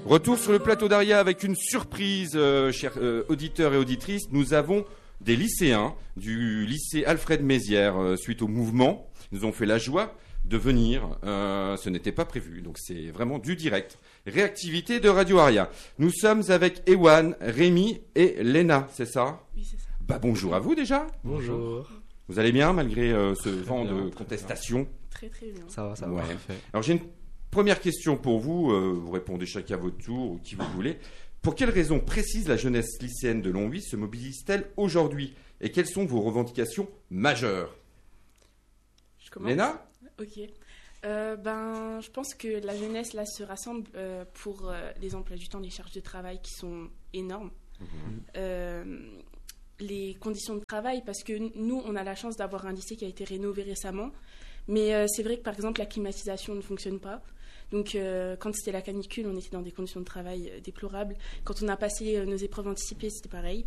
Retour sur le plateau d'Aria avec une surprise, chers auditeurs et auditrices. Nous avons des lycéens du lycée Alfred Mézières suite au mouvement. Ils nous ont fait la joie de venir. Ce n'était pas prévu, donc c'est vraiment du direct. Réactivité de Radio Aria. Nous sommes avec Ewan, Rémi et Léna, c'est ça ? Oui, c'est ça. Bah, bonjour à vous déjà. Bonjour. Vous allez bien malgré ce vent de contestation ? Très très bien. Ça va. Ouais. Alors j'ai une première question pour vous. Vous répondez chacun à votre tour ou qui vous voulez. Pour quelles raisons précises la jeunesse lycéenne de Longwy se mobilise-t-elle aujourd'hui ? Et quelles sont vos revendications majeures ? Je commence. Léna ? Ok. Je pense que la jeunesse là se rassemble pour les emplois du temps, les charges de travail qui sont énormes. Les conditions de travail, parce que nous, on a la chance d'avoir un lycée qui a été rénové récemment. Mais c'est vrai que, par exemple, la climatisation ne fonctionne pas. Donc, quand c'était la canicule, on était dans des conditions de travail déplorables. Quand on a passé nos épreuves anticipées, c'était pareil.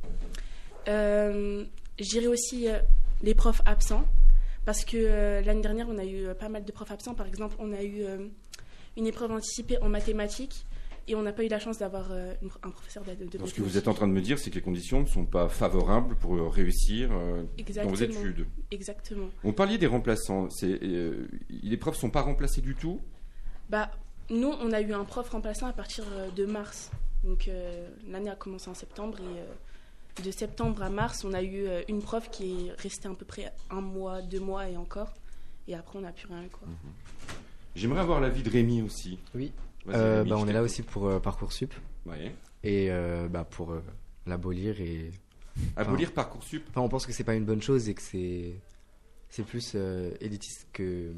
J'irai aussi les profs absents. Parce que l'année dernière, on a eu pas mal de profs absents. Par exemple, on a eu une épreuve anticipée en mathématiques. Et on n'a pas eu la chance d'avoir un professeur de mathématiques. Ce que vous êtes en train de me dire, c'est que les conditions ne sont pas favorables pour réussir dans vos études. Exactement. On parlait des remplaçants. Les profs ne sont pas remplacés du tout ? Nous, on a eu un prof remplaçant à partir de mars. Donc l'année a commencé en septembre. Et de septembre à mars, on a eu une prof qui est restée à peu près 1 mois, 2 mois et encore. Et après, on n'a plus rien. Quoi. J'aimerais avoir l'avis de Rémi aussi. Oui. Rémi, on est là aussi pour Parcoursup Ouais. et pour l'abolir et Abolir Parcoursup. on pense que c'est pas une bonne chose et que c'est plus élitiste que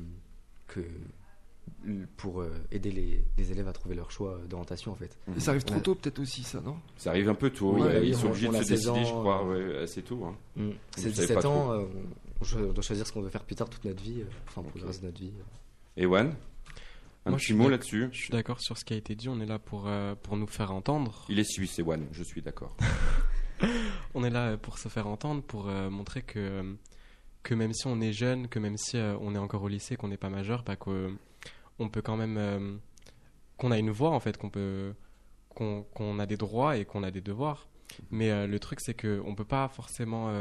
pour aider les élèves à trouver leur choix d'orientation en fait. Et ça arrive trop tôt peut-être aussi ça, non ? Ça arrive un peu tôt. Oui, ils sont obligés de se 16 décider, ans, je crois, assez tôt. Hein. C'est Vous savez 17 pas ans, on doit choisir ce qu'on veut faire plus tard toute notre vie, pour le reste de notre vie. Ewan, un petit mot là-dessus. Je suis d'accord sur ce qui a été dit, on est là pour nous faire entendre. Il est suisse, Ewan, je suis d'accord. On est là pour se faire entendre, pour montrer que même si on est jeune, que même si on est encore au lycée, qu'on n'est pas majeur, qu'on peut quand même... qu'on a une voix en fait, qu'on a des droits et qu'on a des devoirs. Mais le truc c'est qu'on peut pas forcément...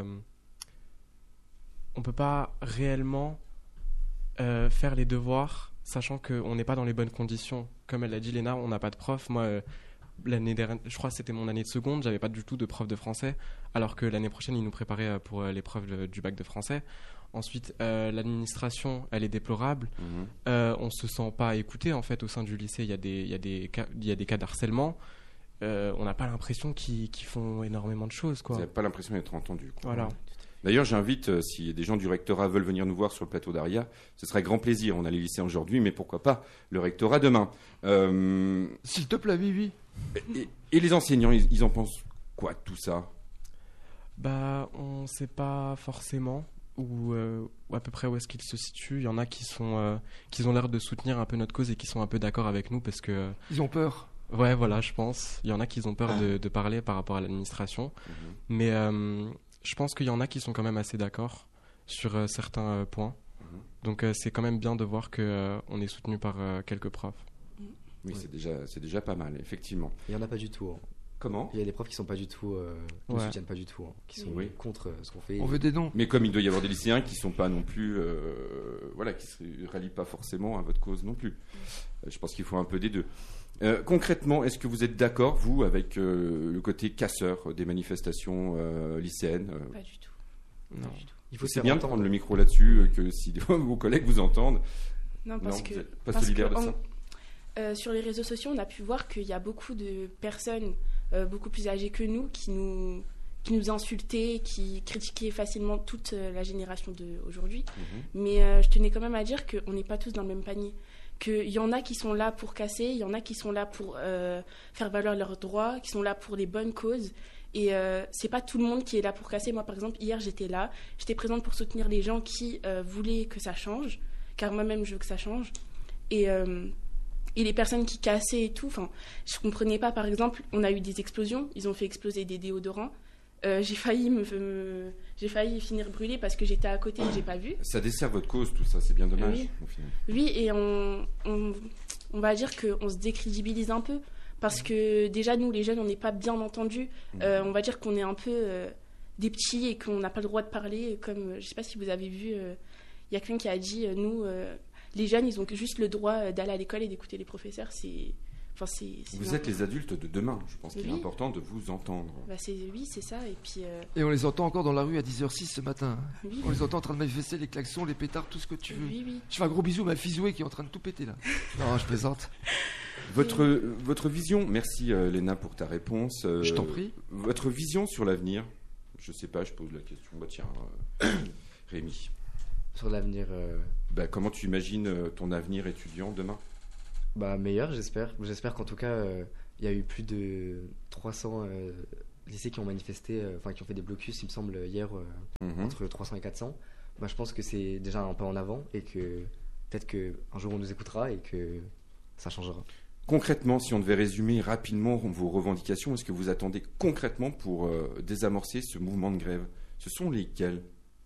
on peut pas réellement faire les devoirs sachant qu'on n'est pas dans les bonnes conditions. Comme elle l'a dit, Léna, on n'a pas de prof. Moi, l'année dernière, je crois que c'était mon année de seconde, j'avais pas du tout de prof de français, alors que l'année prochaine, ils nous préparaient pour l'épreuve du bac de français. Ensuite, l'administration, elle est déplorable. On se sent pas écouté, en fait, au sein du lycée. Il y a des cas d'harcèlement. On n'a pas l'impression qu'ils font énormément de choses, quoi. Vous n'avez pas l'impression d'être entendu, quoi. Voilà. D'ailleurs, j'invite, si des gens du rectorat veulent venir nous voir sur le plateau d'Aria, ce serait grand plaisir. On a les lycéens aujourd'hui, mais pourquoi pas le rectorat demain. S'il te plaît, Vivi. Et les enseignants, ils en pensent quoi de tout ça ? On ne sait pas forcément où à peu près où est-ce qu'ils se situent. Il y en a qui ont l'air de soutenir un peu notre cause et qui sont un peu d'accord avec nous parce que... Ils ont peur. Ouais, voilà, je pense. Il y en a qui ont peur de parler par rapport à l'administration. Mais je pense qu'il y en a qui sont quand même assez d'accord sur certains points. Donc c'est quand même bien de voir qu'on est soutenu par quelques profs. Oui, c'est déjà pas mal, effectivement. Il n'y en a pas du tout. Hein. Comment ? Il y a des profs qui sont pas du tout, ne soutiennent pas du tout, qui sont contre ce qu'on fait. On veut des noms. Mais comme il doit y avoir des lycéens qui sont pas non plus, qui se rallient pas forcément à votre cause non plus. Je pense qu'il faut un peu des deux. Concrètement, est-ce que vous êtes d'accord, vous, avec le côté casseur des manifestations lycéennes Pas du tout. Non. Pas du tout. Il faut C'est bien de prendre le micro là-dessus, que si vos collègues vous entendent. Non, parce que vous n'êtes pas solidaire de ça. Sur les réseaux sociaux, on a pu voir qu'il y a beaucoup de personnes beaucoup plus âgées que nous qui nous insultaient, qui critiquaient facilement toute la génération d'aujourd'hui. Mais je tenais quand même à dire qu'on n'est pas tous dans le même panier. Qu'il y en a qui sont là pour casser, il y en a qui sont là pour faire valoir leurs droits, qui sont là pour les bonnes causes. Et c'est pas tout le monde qui est là pour casser. Moi, par exemple, hier, j'étais présente pour soutenir les gens qui voulaient que ça change, car moi-même, je veux que ça change. Et les personnes qui cassaient et tout, je comprenais pas. Par exemple, on a eu des explosions, ils ont fait exploser des déodorants. J'ai failli finir brûlée parce que j'étais à côté et j'ai pas vu. Ça dessert votre cause, tout ça, c'est bien dommage. Oui, et on va dire qu'on se décrédibilise un peu Parce que déjà, nous, les jeunes, on n'est pas bien entendus. On va dire qu'on est un peu des petits et qu'on n'a pas le droit de parler. Comme, je sais pas si vous avez vu, il y a quelqu'un qui a dit, nous, les jeunes, ils ont juste le droit d'aller à l'école et d'écouter les professeurs. Vous êtes les adultes de demain. Je pense qu'il est Oui. important de vous entendre. Oui, c'est ça. Et puis, Et on les entend encore dans la rue à 10h06 ce matin. oui, On les entend en train de manifester, les klaxons, les pétards, tout ce que tu veux. oui. Je fais un gros bisou à ma fille Zoé qui est en train de tout péter là. Non, je plaisante. Votre vision, merci Léna pour ta réponse. Je t'en prie. Votre vision sur l'avenir, je sais pas, je pose la question. Bah tiens, Rémi, Sur l'avenir, comment tu imagines ton avenir étudiant demain? meilleur, j'espère. J'espère qu'en tout cas, il y a eu plus de 300 lycées qui ont manifesté, qui ont fait des blocus, il me semble, hier, Mhm. entre 300 et 400. Je pense que c'est déjà un pas en avant et que peut-être qu'un jour on nous écoutera et que ça changera. Concrètement, si on devait résumer rapidement vos revendications, est-ce que vous attendez concrètement pour désamorcer ce mouvement de grève? Ce sont lesquels?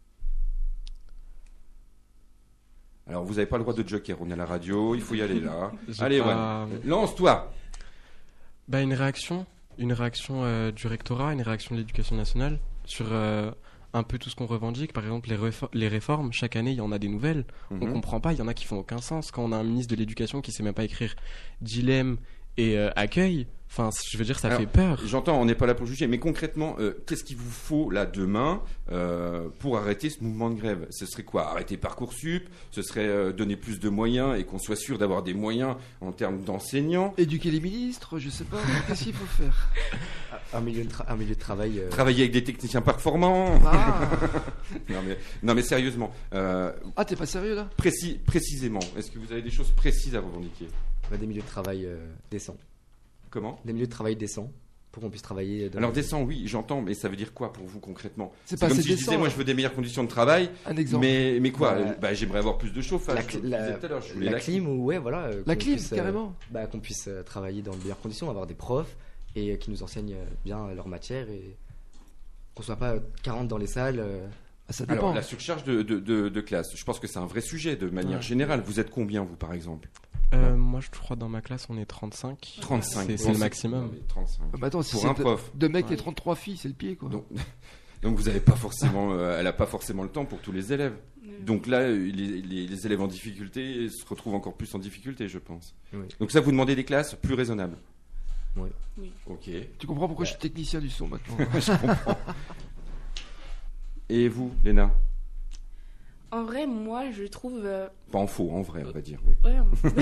Alors, vous n'avez pas le droit de joker, on est à la radio, il faut y aller là. J'ai Allez, pas- ouais. Lance-toi. Une réaction du rectorat, une réaction de l'éducation nationale sur un peu tout ce qu'on revendique. Par exemple, les réformes, chaque année, il y en a des nouvelles. On Mhm. comprend pas, il y en a qui font aucun sens. Quand on a un ministre de l'éducation qui sait même pas écrire dilemme et accueil, je veux dire, ça Alors, fait peur. J'entends, on n'est pas là pour juger, mais concrètement, qu'est-ce qu'il vous faut là demain pour arrêter ce mouvement de grève? Ce serait quoi? Arrêter Parcoursup? Ce serait donner plus de moyens et qu'on soit sûr d'avoir des moyens en termes d'enseignants? Éduquer les ministres, je sais pas. Qu'est-ce qu'il faut faire? Un milieu de travail. Travailler avec des techniciens performants? Ah, Non mais sérieusement, t'es pas sérieux là? précisément, est-ce que vous avez des choses précises à revendiquer? Des milieux de travail décents. Comment? Des milieux de travail décents pour qu'on puisse travailler. Alors décent, oui, j'entends, mais ça veut dire quoi pour vous concrètement? C'est pas comme assez si je décent, disais, moi là. je veux des meilleures conditions de travail, Un exemple. mais quoi? J'aimerais J'aimerais avoir plus de chauffage. La, comme je cli- disais tout à l'heure, je voulais la clim ou ouais voilà. La qu'on clim, puisse, carrément. Qu'on puisse travailler dans de meilleures conditions, avoir des profs et qui nous enseignent bien leur matière et qu'on soit pas 40 dans les salles. Ça dépend. Alors, la surcharge de classe, je pense que c'est un vrai sujet de manière Ouais. générale. Vous êtes combien, vous, par exemple? Moi, je crois dans ma classe, on est 35. 35. C'est le maximum. Non, mais 35. Attends, si Pour c'est un prof. deux mecs et Ouais. 33 filles, c'est le pied quoi. Donc vous avez pas forcément, elle n'a pas forcément le temps pour tous les élèves. Donc là, les élèves en difficulté se retrouvent encore plus en difficulté, je pense. Oui. Donc ça, vous demandez des classes plus raisonnables. Oui. Oui. Ok. Tu comprends pourquoi je suis technicien du son maintenant? Je comprends. Et vous, Léna? En vrai, moi, je trouve... Pas en faux, en vrai, on va dire. Oui. Ouais.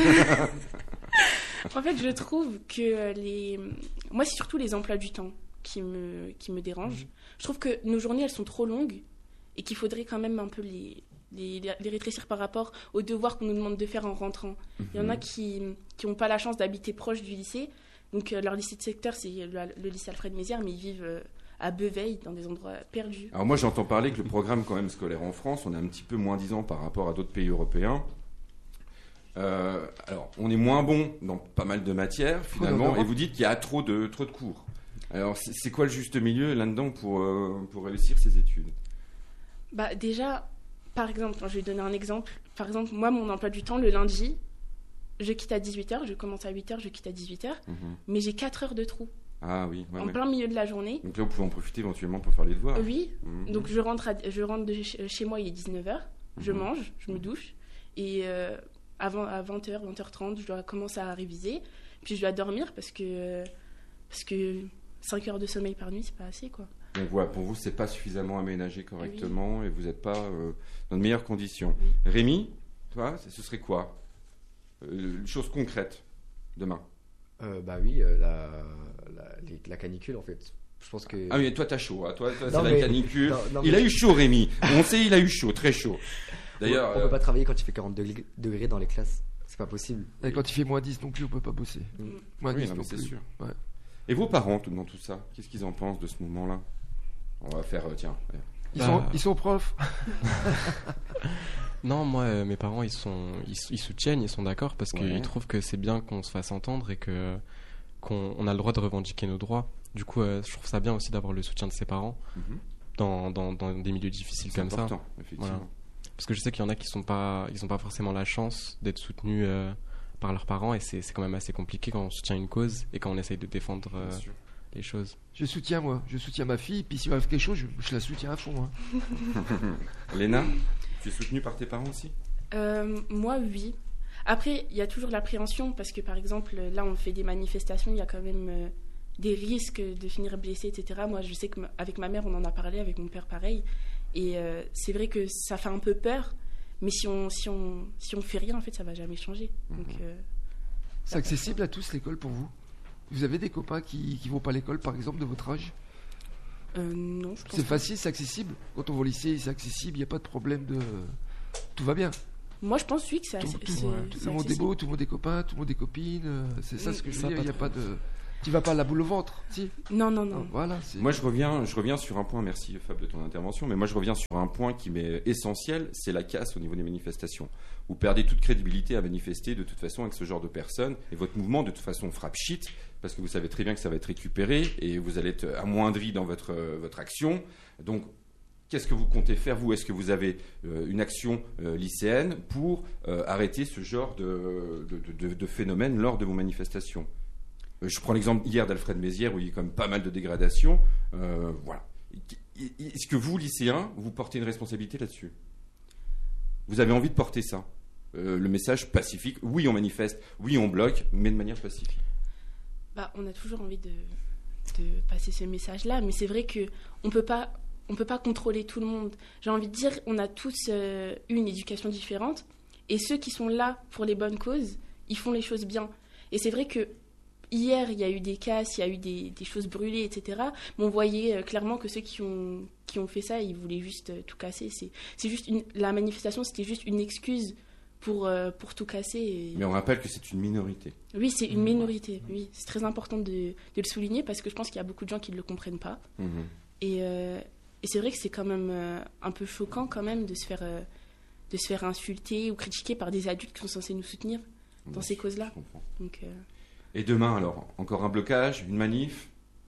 En fait, je trouve que moi, c'est surtout les emplois du temps qui me dérangent. Je trouve que nos journées, elles sont trop longues et qu'il faudrait quand même un peu les rétrécir par rapport aux devoirs qu'on nous demande de faire en rentrant. Il y en a qui n'ont pas la chance d'habiter proche du lycée. Donc, leur lycée de secteur, c'est le lycée Alfred Mézières, mais ils vivent à Beveille, dans des endroits perdus. Alors moi, j'entends parler que le programme quand même scolaire en France, on est un petit peu moins disant par rapport à d'autres pays européens. Alors, on est moins bon dans pas mal de matières, finalement, et vous dites qu'il y a trop de cours. Alors, c'est quoi le juste milieu là-dedans pour réussir ces études? Déjà, par exemple, je vais donner un exemple. Par exemple, moi, mon emploi du temps, le lundi, je quitte à 18h, je commence à 8h, je quitte à 18h, mais j'ai 4 heures de trou Ah oui, ouais, en ouais. plein milieu de la journée. Donc là, vous pouvez en profiter éventuellement pour faire les devoirs. Oui, Mhm. donc je rentre de chez moi, il est 19h, je Mhm. mange, je me douche, et à 20h, 20h30, je dois commencer à réviser, puis je dois dormir parce que 5 heures de sommeil par nuit, c'est pas assez, quoi. Donc voilà, pour vous, c'est pas suffisamment aménagé correctement et vous n'êtes pas dans de meilleures conditions. Oui. Rémi, toi, ce serait quoi? Une chose concrète demain. Oui, la canicule en fait. Je pense que. Ah mais toi t'as chaud, hein. Toi c'est Non, la mais- canicule. non, Il mais- a eu chaud, Rémi. On sait, il a eu chaud, très chaud. D'ailleurs, on peut pas travailler quand il fait 40 degrés dans les classes. C'est pas possible. Et quand il fait moins 10 non plus, on peut pas bosser. Moins oui, 10 non, non mais c'est plus. sûr. Ouais. Et vos parents tout dans tout ça, qu'est-ce qu'ils en pensent de ce mouvement-là? On va faire, tiens. Ils sont profs. Non, moi, mes parents, ils soutiennent, ils sont d'accord parce Ouais. qu'ils trouvent que c'est bien qu'on se fasse entendre et qu'on a le droit de revendiquer nos droits. Du coup, je trouve ça bien aussi d'avoir le soutien de ses parents Mhm. dans des milieux difficiles C'est comme important, ça. effectivement. Voilà. Parce que je sais qu'il y en a qui ont pas forcément la chance d'être soutenus par leurs parents, et c'est quand même assez compliqué quand on soutient une cause et quand on essaye de défendre Bien sûr. les choses. Je soutiens, moi. Je soutiens ma fille. Puis s'il m'arrive quelque chose, je la soutiens à fond. Hein. Léna, tu es soutenue par tes parents aussi? Moi, oui. Après, il y a toujours l'appréhension parce que, par exemple, là, on fait des manifestations, il y a quand même des risques de finir blessé, etc. Moi, je sais qu'avec ma mère, on en a parlé, avec mon père, pareil. Et c'est vrai que ça fait un peu peur, mais si on fait rien, en fait, ça va jamais changer. Donc, C'est accessible à tous l'école pour vous? Vous avez des copains qui vont pas à l'école, par exemple, de votre âge? non, je pense C'est pas. facile, c'est accessible. Quand on va au lycée, c'est accessible. Il n'y a pas de problème de. Tout va bien. Moi, je pense, oui, que c'est Tout, assez- tout- c'est- tout c'est le monde est accessible. beau, tout le monde est copain, tout le monde est copine. C'est ça ce que je veux Ça, dire. pas Il n'y a trop. pas de. Tu vas pas à la boule au ventre, si? Non. Non, voilà. Moi, je reviens sur un point, merci Fab de ton intervention, mais moi je reviens sur un point qui m'est essentiel, c'est la casse au niveau des manifestations. Vous perdez toute crédibilité à manifester de toute façon avec ce genre de personnes, et votre mouvement de toute façon frappe shit, parce que vous savez très bien que ça va être récupéré, et vous allez être amoindri dans votre action. Donc, qu'est-ce que vous comptez faire, vous? Est-ce que vous avez une action lycéenne pour arrêter ce genre de phénomène lors de vos manifestations? Je prends l'exemple hier d'Alfred Mézières où il y a quand même pas mal de dégradation. Voilà. Est-ce que vous, lycéens, vous portez une responsabilité là-dessus? Vous avez envie de porter ça? Le message pacifique, oui on manifeste, oui on bloque, mais de manière pacifique. Bah, on a toujours envie de passer ce message-là, mais c'est vrai que on peut pas contrôler tout le monde. J'ai envie de dire, on a tous eu une éducation différente, et ceux qui sont là pour les bonnes causes, ils font les choses bien. Et c'est vrai que hier, il y a eu des casses, il y a eu des choses brûlées, etc. Mais on voyait clairement que ceux qui ont fait ça, ils voulaient juste tout casser. C'est juste la manifestation, c'était juste une excuse pour tout casser. Et... Mais on rappelle que c'est une minorité. Oui, c'est une minorité. Oui, c'est très important de le souligner parce que je pense qu'il y a beaucoup de gens qui ne le comprennent pas. Mhm. Et c'est vrai que c'est quand même un peu choquant quand même de se faire insulter ou critiquer par des adultes qui sont censés nous soutenir dans ces causes-là. Je comprends. Donc, Et demain alors, encore un blocage, une manif?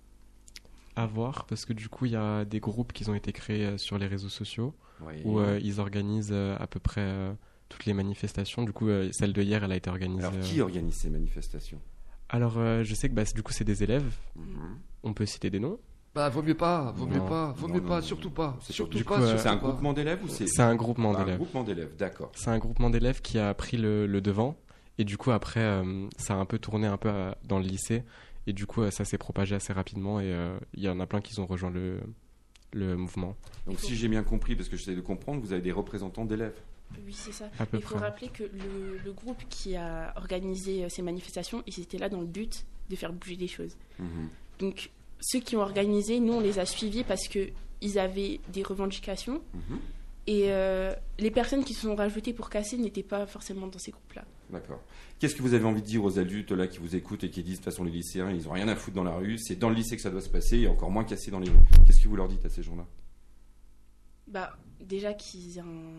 À voir, parce que du coup, il y a des groupes qui ont été créés sur les réseaux sociaux Oui. où ils organisent à peu près toutes les manifestations. Du coup, celle de hier, elle a été organisée. Alors qui organise ces manifestations? Alors, je sais que du coup, c'est des élèves. Mhm. On peut citer des noms. Bah, vaut mieux pas, vaut mieux Non. pas, vaut Non, mieux non, pas, non, surtout non. pas. C'est Surtout du pas, coup, surtout C'est un pas. groupement d'élèves ou c'est C'est un groupement un d'élèves. groupement d'élèves? D'accord. C'est un groupement d'élèves qui a pris le devant. Et du coup, après, ça a un peu tourné un peu dans le lycée. Et du coup, ça s'est propagé assez rapidement. Et il y en a plein qui ont rejoint le mouvement. Donc si j'ai bien compris, parce que j'essaie de comprendre, vous avez des représentants d'élèves. oui, c'est ça. À peu Il faut près. rappeler que le groupe qui a organisé ces manifestations, ils étaient là dans le but de faire bouger les choses. Mhm. Donc, ceux qui ont organisé, nous, on les a suivis parce qu'ils avaient des revendications. Mhm. Et les personnes qui se sont rajoutées pour casser n'étaient pas forcément dans ces groupes-là. D'accord. Qu'est-ce que vous avez envie de dire aux adultes là qui vous écoutent et qui disent de toute façon les lycéens ils ont rien à foutre dans la rue, c'est dans le lycée que ça doit se passer et encore moins casser dans les rues? Qu'est-ce que vous leur dites à ces gens-là? Bah, déjà qu'ils aient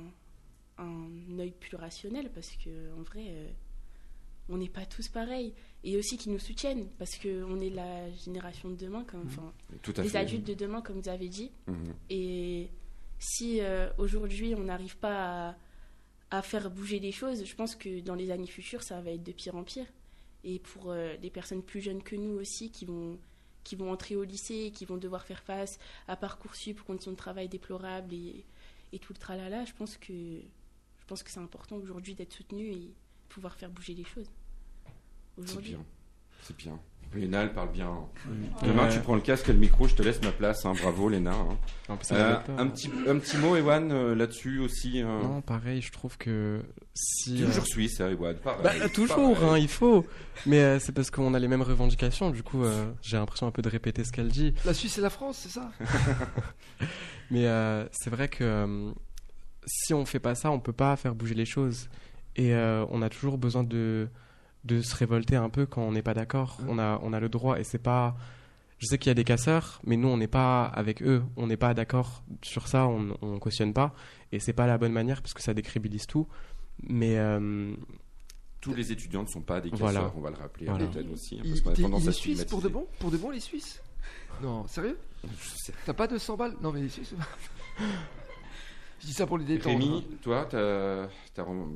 un œil plus rationnel parce qu'en vrai, on n'est pas tous pareils. Et aussi qu'ils nous soutiennent parce qu'on est la génération de demain, enfin, Tout à les fait. adultes de demain, comme vous avez dit. Mhm. Et si aujourd'hui on n'arrive pas à faire bouger les choses, je pense que dans les années futures, ça va être de pire en pire. Et pour les personnes plus jeunes que nous aussi, qui vont entrer au lycée, qui vont devoir faire face à Parcoursup, conditions de travail déplorables et tout le tralala, je pense que c'est important aujourd'hui d'être soutenu et de pouvoir faire bouger les choses. C'est Aujourd'hui. bien. C'est bien. Léna, elle parle bien. Demain, Ouais. tu prends le casque et le micro, je te laisse ma place. Hein. Bravo, Léna. Hein. En plus, elle avait peur. Un petit mot, Ewan, là-dessus aussi. Non, pareil, je trouve que si... Toujours suisse, hein, Ewan. Pareil, Bah, toujours, pareil. hein, il faut. Mais c'est parce qu'on a les mêmes revendications. Du coup, j'ai l'impression un peu de répéter ce qu'elle dit. La Suisse et la France, c'est ça? Mais c'est vrai que si on fait pas ça, on peut pas faire bouger les choses. Et on a toujours besoin de se révolter un peu quand on n'est pas d'accord. On a le droit. Et c'est pas... Je sais qu'il y a des casseurs, mais nous, on n'est pas avec eux. On n'est pas d'accord sur ça. On cautionne pas. Et c'est pas la bonne manière parce que ça décrédibilise tout. Mais... Tous les étudiants ne sont pas des casseurs, Voilà. on va le rappeler Voilà. à l'antenne aussi. Hein, Il parce qu'on a tendance est à suisse pour de stigmatiser. bon? Pour de bon, les Suisses? Non, sérieux? Je sais. T'as pas de 100 balles? Non, mais les Suisses. Je dis ça pour les détendre. Rémi, toi,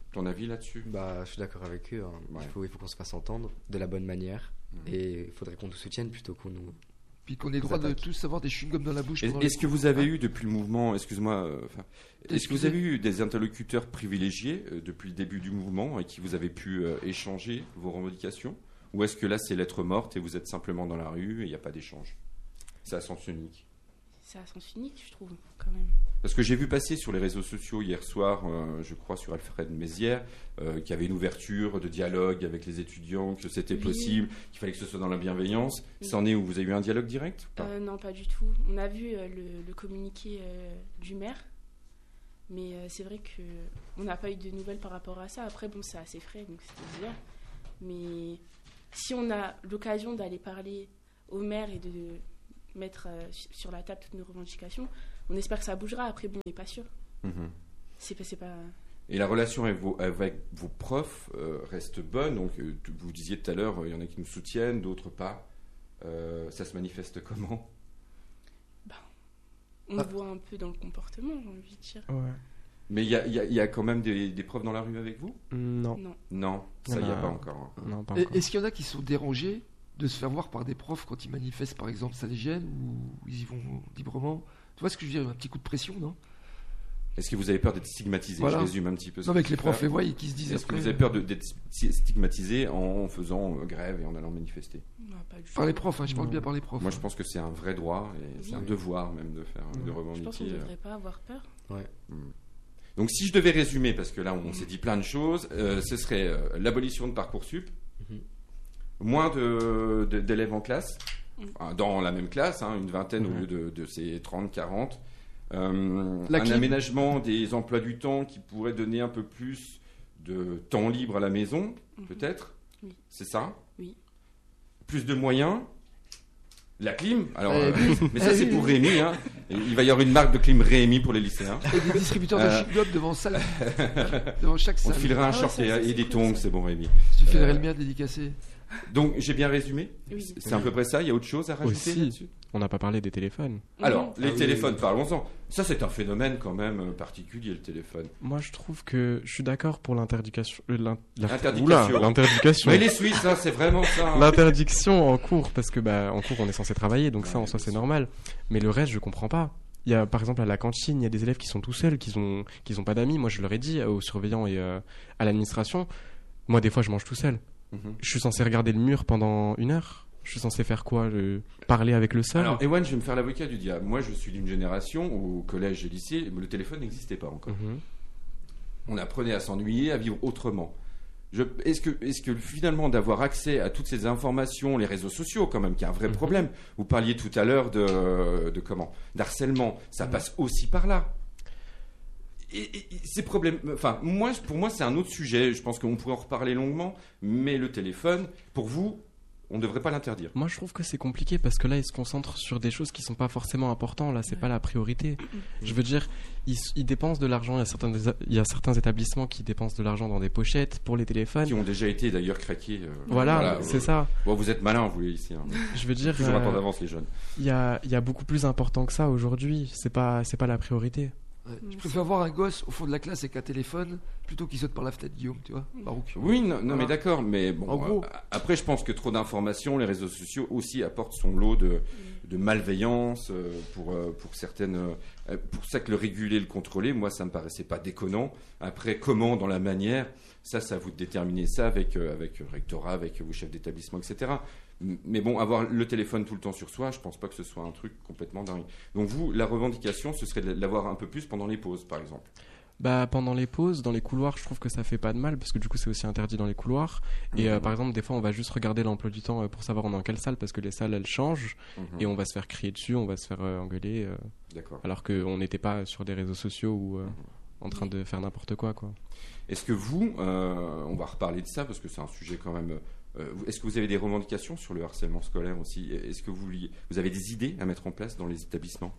Ton avis là-dessus? Bah, je suis d'accord avec eux. Hein. Ouais. Il faut qu'on se fasse entendre de la bonne manière. Et il faudrait qu'on nous soutienne plutôt qu'on nous. Puis qu'on ait le droit de tous avoir des chewing-gums dans la bouche. pendant Est-ce les que cours. vous avez eu depuis le mouvement, excuse-moi, est-ce que vous Excusez. avez eu des interlocuteurs privilégiés depuis le début du mouvement avec qui vous avez pu échanger vos revendications? Ou est-ce que là c'est lettre morte et vous êtes simplement dans la rue et il n'y a pas d'échange? C'est à sens unique. C'est à sens unique, je trouve, quand même. Parce que j'ai vu passer sur les réseaux sociaux hier soir, je crois sur Alfred Mézières, qu'il y avait une ouverture de dialogue avec les étudiants, que c'était Oui. possible, qu'il fallait que ce soit dans la bienveillance. Oui. C'en est où? Vous avez eu un dialogue direct ou pas? Non, pas du tout. On a vu le communiqué du maire, mais c'est vrai qu'on n'a pas eu de nouvelles par rapport à ça. Après, bon, c'est assez frais, donc c'était bien. Mais si on a l'occasion d'aller parler au maire et de mettre sur la table toutes nos revendications, on espère que ça bougera. Après, bon, on n'est pas sûr. Mhm. C'est pas... Et la relation avec vos profs reste bonne. Donc, vous disiez tout à l'heure, il y en a qui nous soutiennent, d'autres pas. Ça se manifeste comment? On le voit un peu dans le comportement, j'ai envie de dire. Ouais. Mais il y a quand même des profs dans la rue avec vous? Non. Non. Non, ça, il n'y a Non. pas encore. Non, pas Et- encore. Est-ce qu'il y en a qui sont dérangés de se faire voir par des profs quand ils manifestent, par exemple? Ça les gêne ou ils y vont librement? Tu vois ce que je veux dire? Un petit coup de pression, non? Est-ce que vous avez peur d'être stigmatisé? Voilà. Je résume un petit peu. Non, mais que les que profs tu les fais. voient et qu'ils se disent Est-ce que après, vous avez peur d'être stigmatisé en faisant grève et en allant manifester? Non, pas du tout. par les profs, hein, je parle Non. bien par les profs. Moi, je pense que c'est un vrai droit et c'est Oui. un devoir même de faire, de Ouais. Je pense qu'on revendiquer. ne devrait pas avoir peur. Donc, si je devais résumer, parce que là, on s'est dit plein de choses, ce serait l'abolition de Parcoursup, Mhm. moins d'élèves en classe, Mhm. enfin, dans la même classe, hein, une vingtaine au Mhm. lieu de ces 30, 40. La Un clim. aménagement des emplois du temps qui pourrait donner un peu plus de temps libre à la maison, Mhm. peut-être. Oui. C'est ça? Oui. Plus de moyens. La clim. Alors, Oui. mais ça, Eh c'est oui, pour oui. Rémi. Hein. Et il va y avoir une marque de clim Rémi pour les lycéens. Et des distributeurs de chewing-gum devant chaque On salle. te filera un Ah ouais, short ça, et c'est des cool, tongs, ça. c'est bon, Rémi. Tu filerais le mien dédicacé. Donc, j'ai bien résumé. Oui. C'est à peu près ça. Il y a autre chose à rajouter Aussi. là-dessus? On n'a pas parlé des téléphones. Alors, Mhm. les Ah oui, téléphones, oui. parlons-en. Ça, c'est un phénomène quand même particulier, le téléphone. Moi, je trouve que je suis d'accord pour l'interdication. Interdication. Oula, l'interdication. Mais les Suisses, hein, c'est vraiment ça. hein. L'interdiction en cours, parce que en cours, on est censé travailler, donc ça, en Ouais, soi, bien c'est sûr. normal. Mais le reste, je comprends pas. Il y a, par exemple, à la cantine, il y a des élèves qui sont tout seuls, qui ont pas d'amis. Moi, je leur ai dit aux surveillants et à l'administration. Moi, des fois, je mange tout seul. Mhm. Je suis censé regarder le mur pendant 1 heure. Je suis censé faire quoi? Parler avec le sol? Alors, Ewan, je vais me faire l'avocat du diable. Moi, je suis d'une génération où, au collège et lycée, le téléphone n'existait pas encore. Mhm. On apprenait à s'ennuyer, à vivre autrement. Est-ce que finalement d'avoir accès à toutes ces informations, les réseaux sociaux quand même, qui est un vrai Mhm. problème. Vous parliez tout à l'heure de comment, d'harcèlement, ça passe aussi par là. Et ces problèmes, enfin pour moi c'est un autre sujet. Je pense qu'on pourrait en reparler longuement, mais le téléphone, pour vous, on ne devrait pas l'interdire. Moi, je trouve que c'est compliqué parce que là, ils se concentrent sur des choses qui sont pas forcément importantes. Là, c'est pas la priorité. Je veux dire, ils dépensent de l'argent. Il y a certains établissements qui dépensent de l'argent dans des pochettes pour les téléphones. Qui ont déjà été d'ailleurs craqués. Voilà, c'est ça. Bon, vous êtes malins, vous les ici. Hein. Je veux dire, Toujours un temps d'avance, les jeunes. il y a beaucoup plus important que ça aujourd'hui. C'est pas la priorité. Ouais. Je préfère voir un gosse au fond de la classe avec un téléphone plutôt qu'il saute par la fenêtre, Guillaume, tu vois, Barouk. Oui, non, Voilà. mais d'accord, mais bon. En gros. Après, je pense que trop d'informations, les réseaux sociaux aussi apportent son lot de malveillance pour certaines. Pour ça que le réguler, le contrôler, moi, ça me paraissait pas déconnant. Après, comment, dans la manière, ça, à vous de déterminer ça avec le rectorat, avec vos chefs d'établissement, etc. Mais bon, avoir le téléphone tout le temps sur soi, je pense pas que ce soit un truc complètement dingue. Donc vous, la revendication, ce serait de l'avoir un peu plus pendant les pauses, par exemple. Pendant les pauses, dans les couloirs, je trouve que ça fait pas de mal parce que du coup, c'est aussi interdit dans les couloirs. Et par exemple, des fois, on va juste regarder l'emploi du temps pour savoir on est dans quelle salle parce que les salles elles changent et on va se faire crier dessus, on va se faire engueuler D'accord. alors qu'on n'était pas sur des réseaux sociaux ou en train de faire n'importe quoi. Est-ce que vous, on va reparler de ça parce que c'est un sujet quand même. Est-ce que vous avez des revendications sur le harcèlement scolaire aussi? Est-ce que vous avez des idées à mettre en place dans les établissements?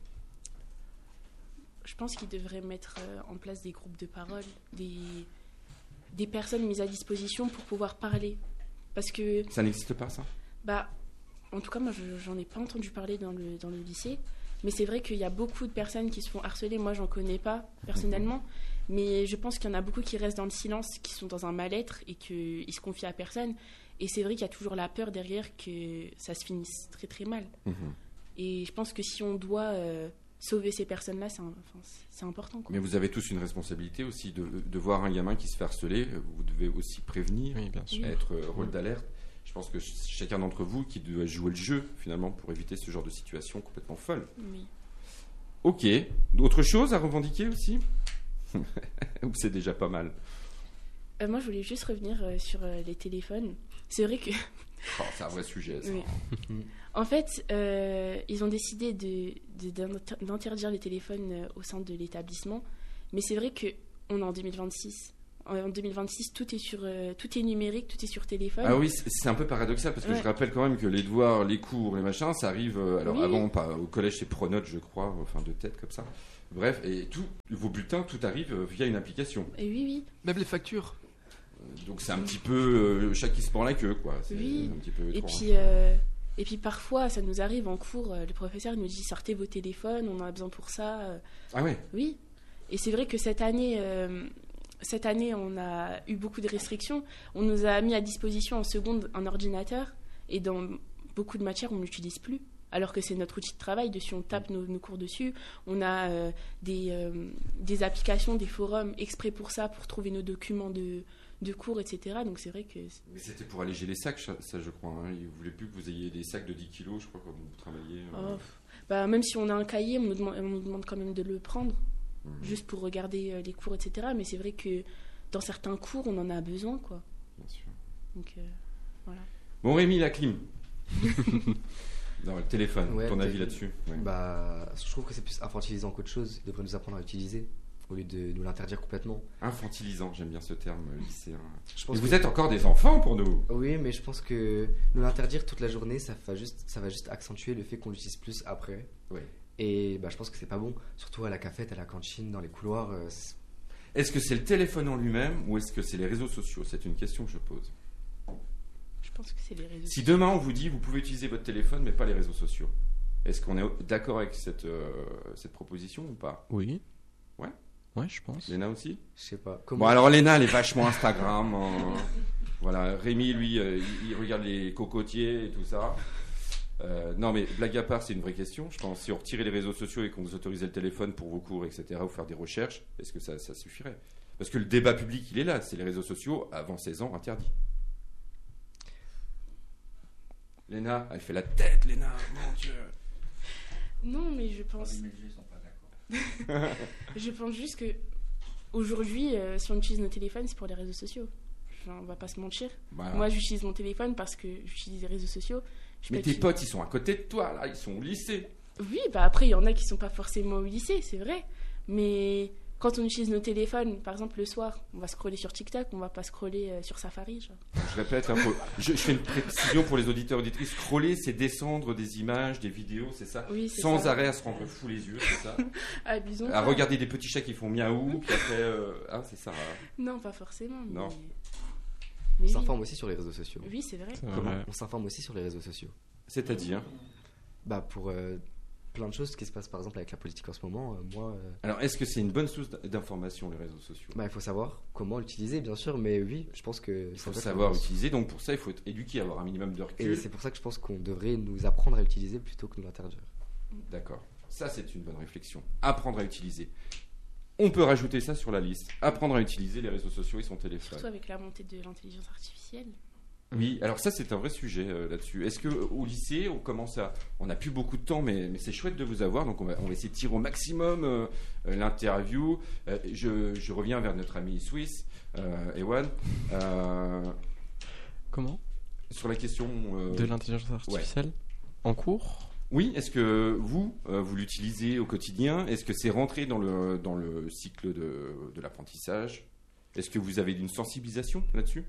Je pense qu'ils devraient mettre en place des groupes de parole, des personnes mises à disposition pour pouvoir parler. Parce que, Ça n'existe pas, ça? en tout cas, moi, j'en ai pas entendu parler dans le lycée. Mais c'est vrai qu'il y a beaucoup de personnes qui se font harceler. Moi, j'en connais pas personnellement. Mais je pense qu'il y en a beaucoup qui restent dans le silence, qui sont dans un mal-être et qu'ils se confient à personne. Et c'est vrai qu'il y a toujours la peur derrière que ça se finisse très très mal. Et je pense que si on doit sauver ces personnes-là, c'est important, quoi. Mais vous avez tous une responsabilité aussi de voir un gamin qui se fait harceler. Vous devez aussi prévenir, Oui, bien sûr. être rôle d'alerte. Je pense que chacun d'entre vous qui doit jouer le jeu finalement pour éviter ce genre de situation complètement folle. Oui. Ok. D'autres choses à revendiquer aussi? Ou c'est déjà pas mal? Moi, je voulais juste revenir sur les téléphones. C'est vrai que... Oh, c'est un vrai sujet, ça. Oui. En fait, ils ont décidé d'interdire les téléphones au sein de l'établissement. Mais c'est vrai qu'on est en 2026. En 2026, tout est numérique, tout est sur téléphone. Ah oui, c'est un peu paradoxal parce que je rappelle quand même que les devoirs, les cours, les machins, ça arrive. Alors Oui. avant, pas au collège, c'est Pronote, je crois, enfin de tête comme ça. Bref, et vos bulletins, tout arrive via une application. Et oui. Même les factures. Donc c'est un petit peu chat qui se prend la queue, quoi. C'est Oui. un petit peu Et étrange. puis parfois, ça nous arrive en cours, le professeur nous dit sortez vos téléphones, on en a besoin pour ça. Ah ouais. Oui. Et c'est vrai que cette année, on a eu beaucoup de restrictions. On nous a mis à disposition en seconde un ordinateur et dans beaucoup de matières, on ne l'utilise plus. Alors que c'est notre outil de travail, dessus on tape nos cours dessus. On a des applications, des forums exprès pour ça, pour trouver nos documents de cours, etc. Donc c'est vrai que... Mais c'était pour alléger les sacs, ça je crois. Hein. Ils ne voulaient plus que vous ayez des sacs de 10 kilos, je crois, quand vous travailliez. Même si on a un cahier, on nous demande quand même de le prendre, juste pour regarder les cours, etc. Mais c'est vrai que dans certains cours, on en a besoin, quoi. Bien sûr. Donc voilà. Bon, Rémi, la clim. Dans le téléphone, Ouais, ton avis là-dessus? Ouais. Bah, je trouve que c'est plus infantilisant qu'autre chose. Ils devraient nous apprendre à l'utiliser au lieu de nous l'interdire complètement. Infantilisant, j'aime bien ce terme, lycéen. Je pense Et vous que- êtes encore des enfants pour nous. Oui, mais je pense que nous l'interdire toute la journée, ça va juste accentuer le fait qu'on l'utilise plus après. Oui. Et bah, je pense que c'est pas bon, surtout à la cafette, à la cantine, dans les couloirs. Est-ce que c'est le téléphone en lui-même ou est-ce que c'est les réseaux sociaux? C'est une question que je pose. Je pense que c'est les réseaux Si demain on vous dit vous pouvez utiliser votre téléphone mais pas les réseaux sociaux, est-ce qu'on est d'accord avec cette proposition ou pas? Oui. Ouais. Ouais, je pense. Léna aussi? Je sais pas. Bon, Comment alors Léna, elle est vachement Instagram. Voilà, Rémi, lui, il regarde les cocotiers et tout ça. Non, mais blague à part, c'est une vraie question. Je pense si on retirait les réseaux sociaux et qu'on vous autorisait le téléphone pour vos cours, etc., ou faire des recherches, est-ce que ça suffirait? Parce que le débat public, il est là. C'est les réseaux sociaux, avant 16 ans, interdits. Léna, elle fait la tête, Léna, mon Dieu. Non, mais je pense... Je pense juste que aujourd'hui, si on utilise nos téléphones, c'est pour les réseaux sociaux. Enfin, on va pas se mentir. Voilà. Moi, j'utilise mon téléphone parce que j'utilise les réseaux sociaux. Mais tes potes, ils sont à côté de toi, là, ils sont au lycée. Oui, bah après, il y en a qui sont pas forcément au lycée, c'est vrai. Mais quand on utilise nos téléphones, par exemple le soir, on va scroller sur TikTok, on va pas scroller sur Safari. Genre. Je répète, je fais une précision pour les auditeurs et auditrices. Scroller, c'est descendre des images, des vidéos, c'est ça? Oui, c'est Sans ça. arrêt à se rendre fou les yeux, c'est ça? Abusons À pas. regarder des petits chats qui font miaou, puis après... c'est ça. Non, pas forcément. Non. On Mais oui. s'informe aussi sur les réseaux sociaux. Oui, c'est vrai. C'est Comment vrai. On s'informe aussi sur les réseaux sociaux. C'est-à-dire... Bah, pour plein de choses, ce qui se passe par exemple avec la politique en ce moment, moi, Alors, est-ce que c'est une bonne source d'information, les réseaux sociaux? bah, il faut savoir comment l'utiliser, bien sûr, mais oui, je pense que Il faut ça doit savoir être- utiliser, donc pour ça, il faut être éduqué, avoir un minimum de Et recul. c'est pour ça que je pense qu'on devrait nous apprendre à l'utiliser plutôt que nous l'interdire. D'accord. Ça, c'est une bonne réflexion. Apprendre à utiliser. On peut rajouter ça sur la liste. Apprendre à utiliser les réseaux sociaux et son téléphone. Surtout avec la montée de l'intelligence artificielle. Oui, alors ça c'est un vrai sujet là-dessus. Est-ce que au lycée on n'a plus beaucoup de temps, mais c'est chouette de vous avoir, donc on va essayer de tirer au maximum l'interview. Je reviens vers notre ami suisse, Ewan, Comment? sur la question De l'intelligence artificielle en cours? Oui, est-ce que vous l'utilisez au quotidien? Est-ce que c'est rentré dans le cycle de l'apprentissage? Est-ce que vous avez une sensibilisation là-dessus?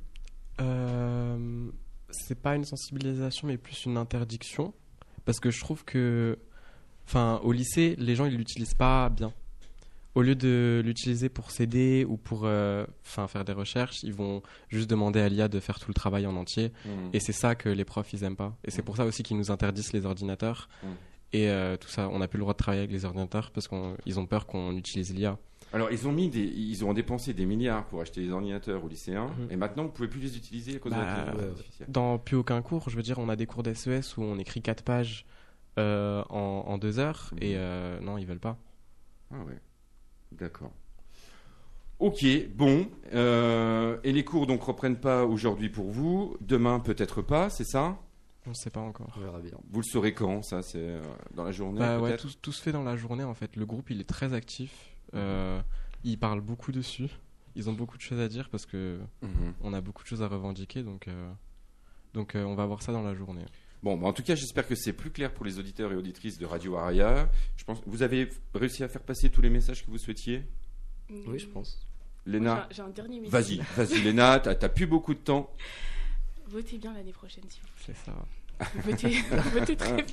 C'est pas une sensibilisation, mais plus une interdiction. Parce que je trouve que, enfin, au lycée, les gens ils l'utilisent pas bien. Au lieu de l'utiliser pour s'aider ou pour faire des recherches, ils vont juste demander à l'IA de faire tout le travail en entier. Et c'est ça que les profs ils aiment pas. Et c'est pour ça aussi qu'ils nous interdisent les ordinateurs. Et tout ça, on n'a plus le droit de travailler avec les ordinateurs parce qu'ils ont peur qu'on utilise l'IA. Alors, ils ont dépensé des milliards pour acheter des ordinateurs aux lycéens, et maintenant, vous pouvez plus les utiliser à cause de l'intelligence artificielle. Dans plus aucun cours, je veux dire, on a des cours d'SES où on écrit 4 pages en 2 heures, et non, ils veulent pas. Ah ouais, d'accord. Ok, bon. Et les cours donc reprennent pas aujourd'hui pour vous, demain peut-être pas, c'est ça ? On ne sait pas encore. On verra bien. Vous le saurez quand, ça ? C'est dans la journée Ouais, peut-être ? tout se fait dans la journée en fait. Le groupe il est très actif. Ils parlent beaucoup dessus. Ils ont beaucoup de choses à dire parce que on a beaucoup de choses à revendiquer. Donc on va voir ça dans la journée. Bon, bah en tout cas, j'espère que c'est plus clair pour les auditeurs et auditrices de Radio Araya. Je pense vous avez réussi à faire passer tous les messages que vous souhaitiez ? Oui, je pense. Léna, J'ai un dernier message. vas-y Léna, t'as plus beaucoup de temps. Votez bien l'année prochaine, s'il vous C'est ça. plaît. Votez très bien.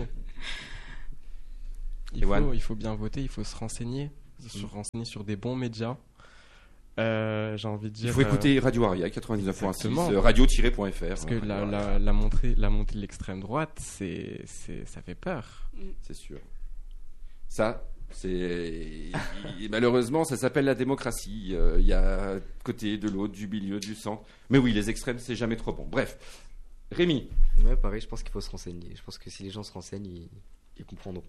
Il faut bien voter. Il faut se renseigner sur des bons médias. J'ai envie de dire. Il faut écouter Radio Araya 99.6, exactement. radio-fr.fr. Parce que la montée de l'extrême droite, ça fait peur. C'est sûr. Ça, malheureusement, ça s'appelle la démocratie. Il y a de côté, de l'autre, du milieu, du centre. Mais oui, les extrêmes, c'est jamais trop bon. Bref, Rémi. Ouais, pareil, je pense qu'il faut se renseigner. Je pense que si les gens se renseignent, ils comprendront.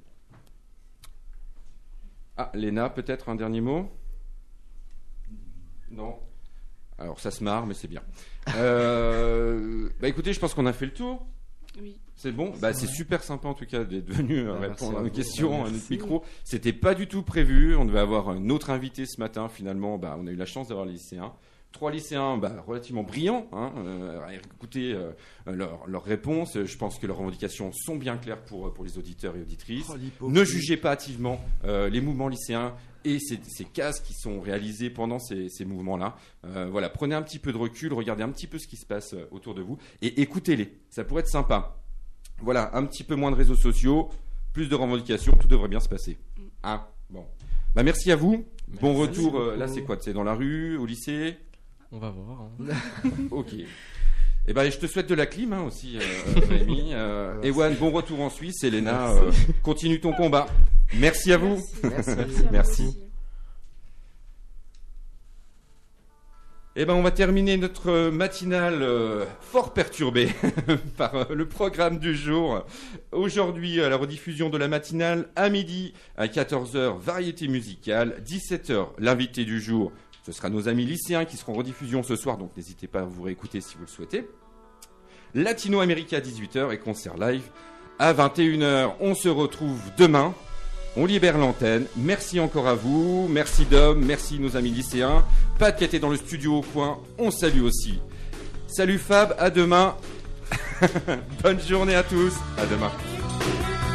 Ah, Léna, peut-être un dernier mot ? Non. Alors, ça se marre, mais c'est bien. Écoutez, je pense qu'on a fait le tour. Oui. C'est bon. C'est super sympa en tout cas d'être venu répondre à nos questions, à notre Merci. micro. C'était pas du tout prévu. On devait avoir un autre invité ce matin. Finalement, on a eu la chance d'avoir les lycéens. 3 lycéens relativement brillants. Écoutez leurs réponses. Je pense que leurs revendications sont bien claires pour les auditeurs et auditrices. Ne jugez pas hâtivement les mouvements lycéens et ces cases qui sont réalisées pendant ces mouvements-là. Prenez un petit peu de recul, regardez un petit peu ce qui se passe autour de vous et écoutez-les. Ça pourrait être sympa. Voilà, un petit peu moins de réseaux sociaux, plus de revendications, tout devrait bien se passer. Bon. Merci à vous. Merci. Bon retour. Là, c'est quoi ? C'est dans la rue, au lycée ? On va voir. Ok. Je te souhaite de la clim aussi, Rémi. Ewan, bon retour en Suisse. Et Léna, continue ton combat. Merci à vous. Merci. On va terminer notre matinale fort perturbée par le programme du jour. Aujourd'hui, à la rediffusion de la matinale, à midi, à 14h, variété musicale, 17h, l'invité du jour. Ce sera nos amis lycéens qui seront en rediffusion ce soir, donc n'hésitez pas à vous réécouter si vous le souhaitez. Latino América à 18h et concert live à 21h. On se retrouve demain. On libère l'antenne. Merci encore à vous. Merci Dom. Merci nos amis lycéens. Pat qui était dans le studio au coin. On salue aussi. Salut Fab. À demain. Bonne journée à tous. À demain.